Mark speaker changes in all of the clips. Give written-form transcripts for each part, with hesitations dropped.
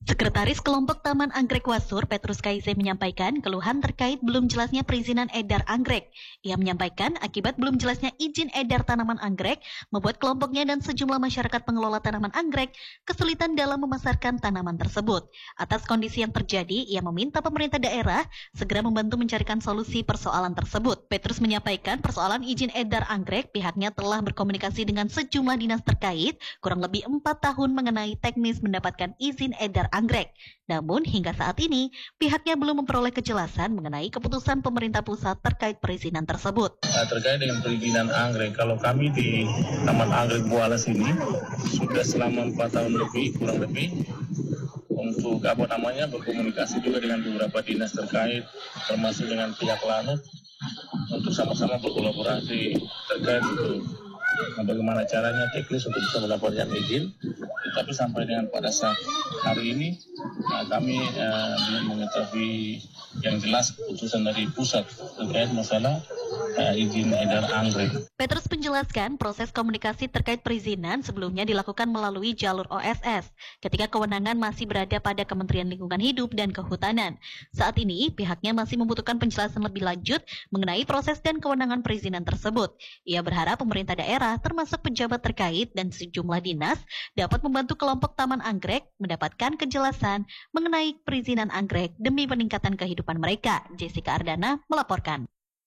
Speaker 1: Sekretaris Kelompok Taman Anggrek Wasur, Petrus Kaise menyampaikan keluhan terkait belum jelasnya perizinan edar anggrek. Ia menyampaikan akibat belum jelasnya izin edar tanaman anggrek, membuat kelompoknya dan sejumlah masyarakat pengelola tanaman anggrek kesulitan dalam memasarkan tanaman tersebut. Atas kondisi yang terjadi, ia meminta pemerintah daerah segera membantu mencarikan solusi persoalan tersebut. Petrus menyampaikan persoalan izin edar anggrek, pihaknya telah berkomunikasi dengan sejumlah dinas terkait kurang lebih 4 tahun mengenai teknis mendapatkan izin edar anggrek. Namun hingga saat ini pihaknya belum memperoleh kejelasan mengenai keputusan pemerintah pusat terkait perizinan tersebut.
Speaker 2: Terkait dengan perizinan anggrek, kalau kami di Taman Anggrek Bualas ini sudah selama 4 tahun lebih, kurang lebih, untuk berkomunikasi juga dengan beberapa dinas terkait, termasuk dengan pihak Lanut, untuk sama-sama berkolaborasi terkait untuk bagaimana caranya teknis untuk bisa mendapatkan izin. Tapi sampai dengan pada saat hari ini kami belum mengetahui yang jelas keputusan dari pusat terkait masalah izin edar anggrek.
Speaker 1: Petrus menjelaskan proses komunikasi terkait perizinan sebelumnya dilakukan melalui jalur OSS ketika kewenangan masih berada pada Kementerian Lingkungan Hidup dan Kehutanan. Saat ini pihaknya masih membutuhkan penjelasan lebih lanjut mengenai proses dan kewenangan perizinan tersebut. Ia berharap pemerintah daerah termasuk pejabat terkait dan sejumlah dinas dapat membantu kelompok Taman Anggrek mendapatkan kejelasan mengenai perizinan anggrek demi peningkatan kehidupan mereka. Jessica Ardana melaporkan.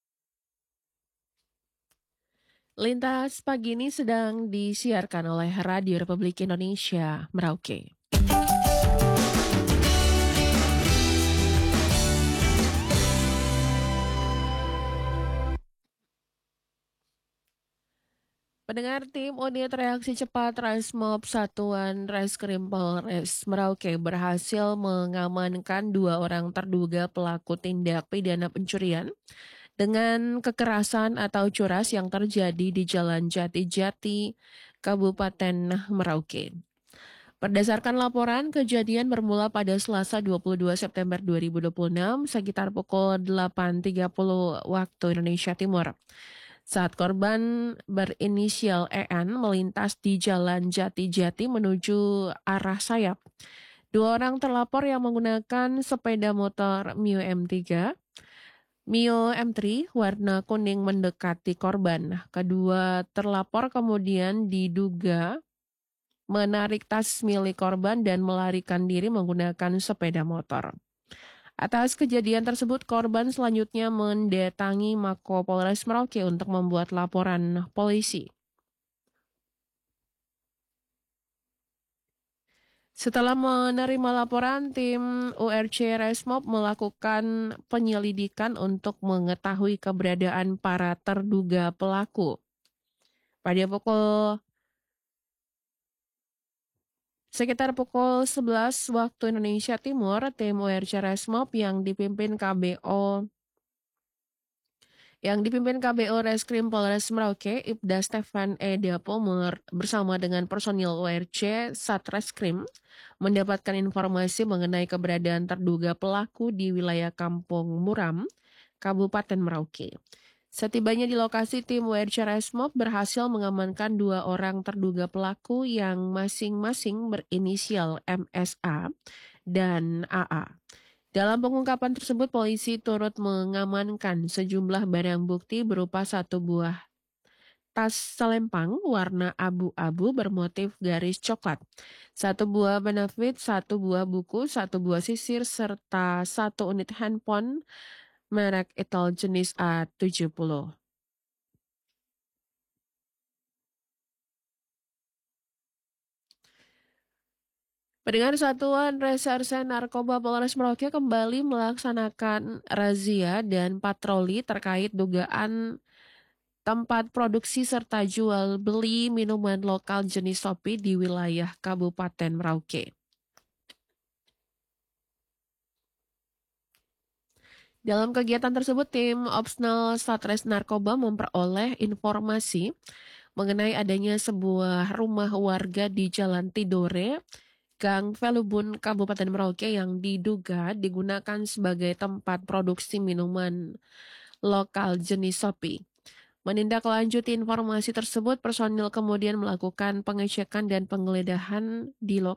Speaker 3: Lintas pagi ini sedang disiarkan oleh Radio Republik Indonesia, Merauke. Pendengar, tim unit reaksi cepat Resmob Satuan Reskrim Polres Merauke berhasil mengamankan 2 orang terduga pelaku tindak pidana pencurian dengan kekerasan atau curas yang terjadi di Jalan Jati-Jati, Kabupaten Merauke. Berdasarkan laporan, kejadian bermula pada Selasa 22 September 2026 sekitar pukul 8.30 waktu Indonesia Timur. Saat korban berinisial EN melintas di Jalan Jati-Jati menuju arah Sayap. 2 orang terlapor yang menggunakan sepeda motor Mio M3, Mio M3 warna kuning mendekati korban. Kedua terlapor kemudian diduga menarik tas milik korban dan melarikan diri menggunakan sepeda motor. Atas kejadian tersebut, korban selanjutnya mendatangi Mako Polres Merauke untuk membuat laporan polisi. Setelah menerima laporan, tim URC Resmob melakukan penyelidikan untuk mengetahui keberadaan para terduga pelaku. Sekitar pukul 11 waktu Indonesia Timur, tim URC Resmob yang dipimpin KBO Reskrim Polres Merauke, Ibda Stefan Edapo bersama dengan personil URC Satreskrim mendapatkan informasi mengenai keberadaan terduga pelaku di wilayah Kampung Muram, Kabupaten Merauke. Setibanya di lokasi, tim URC Resmob berhasil mengamankan 2 orang terduga pelaku yang masing-masing berinisial MSA dan AA. Dalam pengungkapan tersebut, polisi turut mengamankan sejumlah barang bukti berupa 1 buah tas selempang warna abu-abu bermotif garis coklat, 1 buah benefit, 1 buah buku, 1 buah sisir, serta 1 unit handphone merek Itel jenis A70. Pendengar, Satuan Reserse Narkoba Polres Merauke kembali melaksanakan razia dan patroli terkait dugaan tempat produksi serta jual beli minuman lokal jenis kopi di wilayah Kabupaten Merauke. Dalam kegiatan tersebut, tim Opsnal Satres Narkoba memperoleh informasi mengenai adanya sebuah rumah warga di Jalan Tidore, Gang Velubun, Kabupaten Merauke yang diduga digunakan sebagai tempat produksi minuman lokal jenis kopi. Menindaklanjuti informasi tersebut, personil kemudian melakukan pengecekan dan penggeledahan di lokasi